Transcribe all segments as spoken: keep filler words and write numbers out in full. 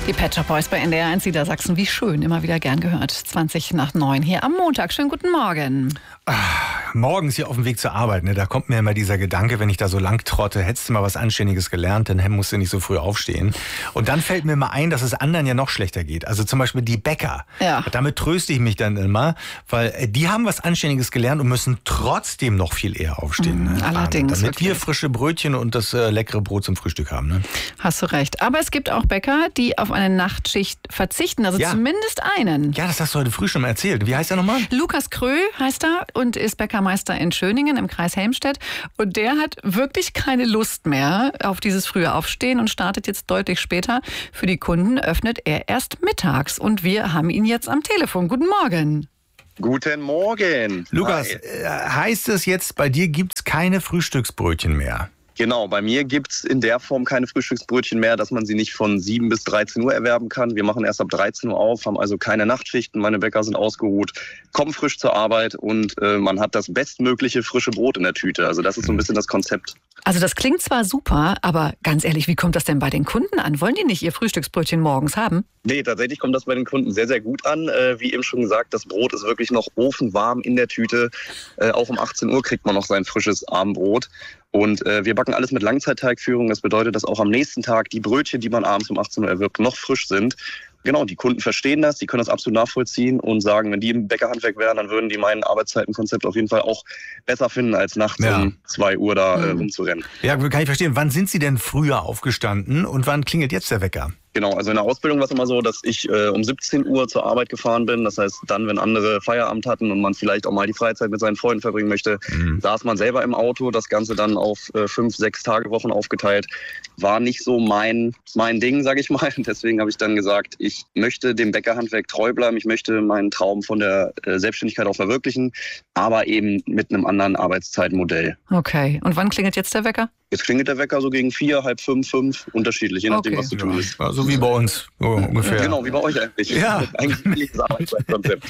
Die Pet Shop Boys bei N D R eins Niedersachsen. Wie schön, immer wieder gern gehört. zwanzig nach neun hier am Montag. Schönen guten Morgen. Ach, morgens hier auf dem Weg zur Arbeit, ne, da kommt mir immer dieser Gedanke, wenn ich da so lang trotte, hättest du mal was Anständiges gelernt, dann musst du nicht so früh aufstehen. Und dann fällt mir mal ein, dass es anderen ja noch schlechter geht. Also zum Beispiel die Bäcker. Ja. Damit tröste ich mich dann immer, weil die haben was Anständiges gelernt und müssen trotzdem noch viel eher aufstehen. Mhm, ne? allerdings. Damit wirklich. wir frische Brötchen und das äh, leckere Brot zum Frühstück haben. Ne? Hast du recht. Aber es gibt auch Bäcker, die auf eine Nachtschicht verzichten. Also Ja. zumindest einen. Ja, das hast du heute früh schon mal erzählt. Wie heißt er nochmal? Lukas Krö heißt er und ist Bäckermeister in Schöningen im Kreis Helmstedt. Und der hat wirklich keine Lust mehr auf dieses frühe Aufstehen und startet jetzt deutlich später. Für die Kunden öffnet er erst mittags. Und wir haben ihn jetzt am Telefon. Guten Morgen. Guten Morgen. Lukas, Hi. äh, heißt es jetzt, bei dir gibt's keine Frühstücksbrötchen mehr? Genau, bei mir gibt's in der Form keine Frühstücksbrötchen mehr, dass man sie nicht von sieben bis dreizehn Uhr erwerben kann. Wir machen erst ab dreizehn Uhr auf, haben also keine Nachtschichten. Meine Bäcker sind ausgeruht, kommen frisch zur Arbeit und äh, man hat das bestmögliche frische Brot in der Tüte. Also das ist so ein bisschen das Konzept. Also das klingt zwar super, aber ganz ehrlich, wie kommt das denn bei den Kunden an? Wollen die nicht ihr Frühstücksbrötchen morgens haben? Nee, tatsächlich kommt das bei den Kunden sehr, sehr gut an. Äh, wie eben schon gesagt, das Brot ist wirklich noch ofenwarm in der Tüte. Äh, auch um achtzehn Uhr kriegt man noch sein frisches Abendbrot. Und äh, wir backen alles mit Langzeitteigführung. Das bedeutet, dass auch am nächsten Tag die Brötchen, die man abends um achtzehn Uhr erwirbt, noch frisch sind. Genau, die Kunden verstehen das, die können das absolut nachvollziehen und sagen, wenn die im Bäckerhandwerk wären, dann würden die mein Arbeitszeitenkonzept auf jeden Fall auch besser finden, als nachts Ja. um zwei Uhr da äh, Mhm. rumzurennen. Ja, kann ich verstehen. Wann sind Sie denn früher aufgestanden und wann klingelt jetzt der Wecker? Genau, also in der Ausbildung war es immer so, dass ich äh, um siebzehn Uhr zur Arbeit gefahren bin. Das heißt, dann, wenn andere Feierabend hatten und man vielleicht auch mal die Freizeit mit seinen Freunden verbringen möchte, Mhm. saß man selber im Auto. Das Ganze dann auf äh, fünf, sechs Tage Wochen aufgeteilt. War nicht so mein, mein Ding, sage ich mal. Deswegen habe ich dann gesagt, ich möchte dem Bäckerhandwerk treu bleiben. Ich möchte meinen Traum von der äh, Selbstständigkeit auch verwirklichen, aber eben mit einem anderen Arbeitszeitmodell. Okay. Und wann klingelt jetzt der Wecker? Jetzt klingelt der Wecker so gegen vier, halb fünf, fünf, unterschiedlich, je nachdem, Okay. was zu tun ist. Ja, so wie bei uns, so ungefähr. Genau, wie bei euch eigentlich. Ja. Eigentlich ein ähnliches Arbeitszeitkonzept.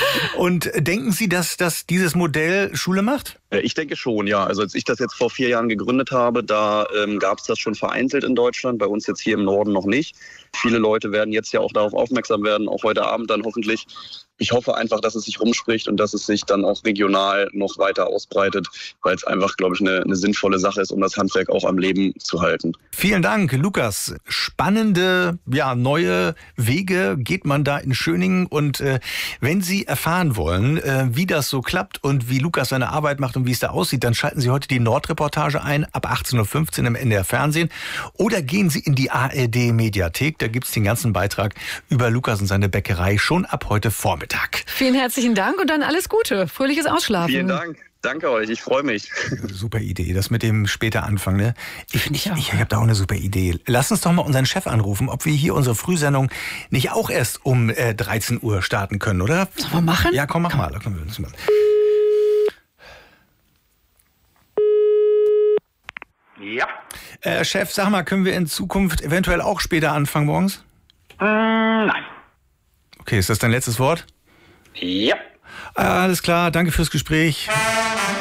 Und denken Sie, dass, dass dieses Modell Schule macht? Äh, Ich denke schon, ja. Also als ich das jetzt vor vier Jahren gegründet habe, da ähm, gab es das schon vereinzelt in Deutschland, bei uns jetzt hier im Norden noch nicht. Viele Leute werden jetzt ja auch darauf aufmerksam werden, auch heute Abend dann hoffentlich. Ich hoffe einfach, dass es sich rumspricht und dass es sich dann auch regional noch weiter ausbreitet, weil es einfach, glaube ich, eine, eine sinnvolle Sache ist, um das Handwerk auch am Leben zu halten. Vielen Dank, Lukas. Spannende, ja, neue Wege geht man da in Schöningen. Und äh, wenn Sie erfahren wollen, äh, wie das so klappt und wie Lukas seine Arbeit macht und wie es da aussieht, dann schalten Sie heute die Nordreportage ein, ab achtzehn Uhr fünfzehn im N D R Fernsehen. Oder gehen Sie in die A R D-Mediathek, da gibt's den ganzen Beitrag über Lukas und seine Bäckerei schon ab heute Vormittag. Vielen herzlichen Dank und dann alles Gute. Fröhliches Ausschlafen. Vielen Dank. Danke euch. Ich freue mich. Super Idee, das mit dem später Anfang, ne? Ich, Finde ich ich, auch. ich habe da auch eine super Idee. Lass uns doch mal unseren Chef anrufen, ob wir hier unsere Frühsendung nicht auch erst um äh, dreizehn Uhr starten können, oder? Sollen wir machen? Ja, komm, mach mal. Komm, wir mal. Ja. Äh, Chef, sag mal, können wir in Zukunft eventuell auch später anfangen morgens? Mm, nein. Okay, ist das dein letztes Wort? Ja. Alles klar, danke fürs Gespräch.